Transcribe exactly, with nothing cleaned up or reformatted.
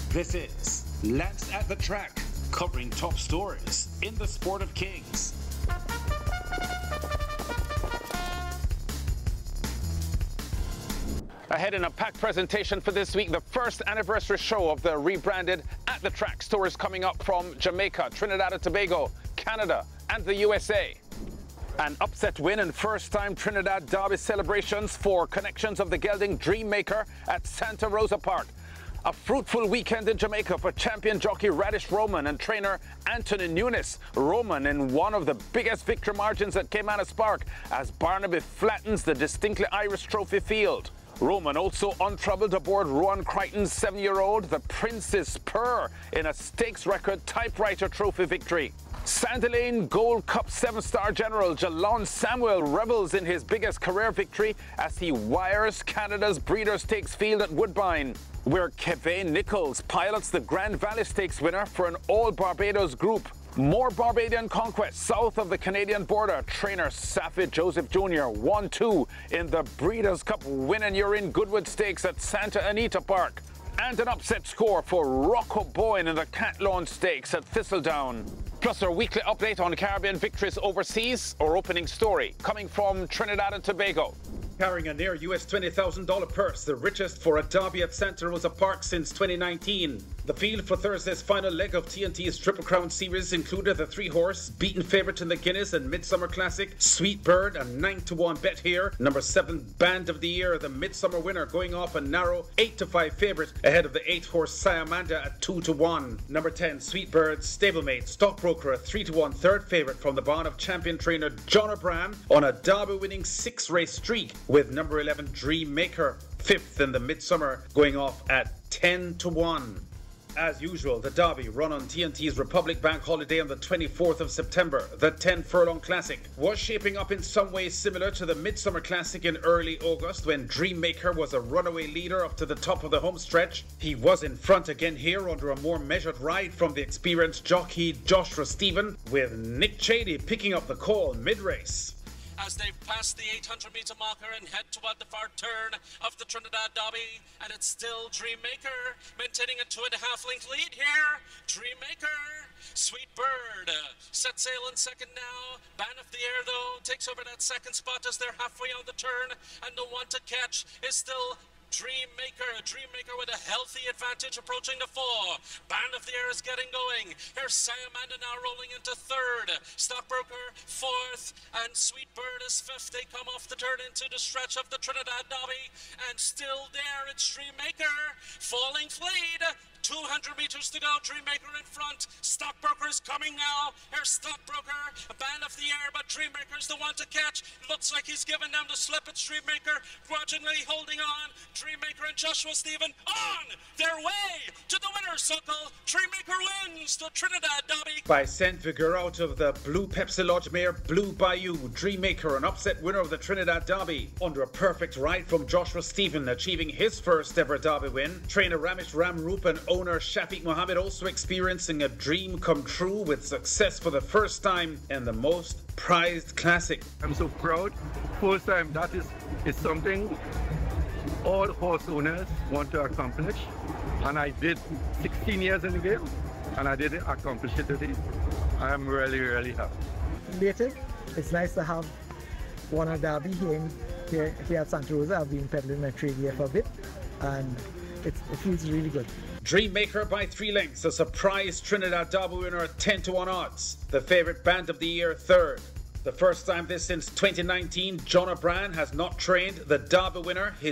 This is Lads at the Track, covering top stories in the sport of kings. Ahead in a packed presentation for this week, the first anniversary show of the rebranded At the Track stores coming up from Jamaica, Trinidad and Tobago, Canada, and the U S A. An upset win and first-time Trinidad Derby celebrations for connections of the gelding Dreammaker at Santa Rosa Park. A fruitful weekend in Jamaica for champion jockey Radish Roman and trainer Anthony Nunes. Roman in one of the biggest victory margins at Caymanas Park as Barnaby flattens the distinctly Irish Trophy field. Roman also untroubled aboard Rowan Crichton's seven-year-old, the Princess Purr, in a stakes record typewriter trophy victory. Sandalane Gold Cup seven-star general Jalon Samuel revels in his biggest career victory as he wires Canada's Breeders' Stakes field at Woodbine, where Kevin Nichols pilots the Grand Valley Stakes winner for an all-Barbados group. More Barbadian conquests south of the Canadian border. Trainer Safi Joseph Junior one two in the Breeders' Cup win and you're in Goodwood Stakes at Santa Anita Park. And an upset score for Rocco Boyne in the Catlawn Stakes at Thistledown. Plus our weekly update on Caribbean victories overseas, our opening story coming from Trinidad and Tobago. Carrying a near U S twenty thousand dollars purse, the richest for a derby at Santa Rosa Park since twenty nineteen. The field for Thursday's final leg of T N T's Triple Crown Series included the three-horse, beaten favourite in the Guinness and Midsummer Classic, Sweet Bird, a nine to one bet here. Number seven, Band of the Year, the Midsummer winner, going off a narrow eight to five favourite ahead of the eight-horse Siamanda at two to one. Number ten, Sweet Bird, stablemate, stockbroker, a three to one third favourite from the barn of champion trainer John O'Brien on a derby-winning six-race streak, with number eleven, Dreammaker, fifth in the Midsummer, going off at ten to one. As usual, the Derby, run on T N T's Republic Bank holiday on the twenty-fourth of September, the ten Furlong Classic, was shaping up in some ways similar to the Midsummer Classic in early August when Dreammaker was a runaway leader up to the top of the home stretch. He was in front again here under a more measured ride from the experienced jockey Joshua Stephen, with Nick Chady picking up the call mid-race. As they've passed the eight hundred metre marker and head toward the far turn of the Trinidad Derby, and it's still Dreammaker maintaining a two and a half length lead here. Dreammaker, Sweet Bird uh, set sail in second now. Band of the Air though takes over that second spot as they're halfway on the turn, and the one to catch is still Dreammaker, a Dreammaker with a healthy advantage approaching the four. Band of the Air is getting going. Here's Siamanda now rolling into third. Stockbroker fourth, and Sweet Bird is fifth. They come off the turn into the stretch of the Trinidad Derby, and still there it's Dreammaker. Falling fleet. two hundred metres to go. Dreammaker in front. Stockbroker is coming now. Here's Stockbroker, a Band of the Air, but Dreammaker's the one to catch. Looks like he's giving them the slip. It's Dreammaker grudgingly holding on. Dreammaker and Joshua Stephen on their way to the winner's circle. Dreammaker wins the Trinidad Derby by scent vigor out of the Blue Pepsi Lodge mare Blue Bayou. Dreammaker, an upset winner of the Trinidad Derby, under a perfect ride from Joshua Stephen, achieving his first ever Derby win. Trainer Ramesh Ramroop and owner Shafiq Mohammed also experiencing a dream come true with success for the first time in the most prized classic. I'm so proud. First time, that is, is something all horse owners want to accomplish, and I did sixteen years in the game, and I did accomplish it today. I am really, really happy. Elated. It's nice to have one at Derby here, in, here, here at Santa Rosa. I've been peddling my trade here for a bit, and it's, it feels really good. Dreammaker by three lengths, a surprise Trinidad Derby winner at ten to one odds. The favourite Band of the Year third. The first time this since twenty nineteen, John O'Brien has not trained the Derby winner. His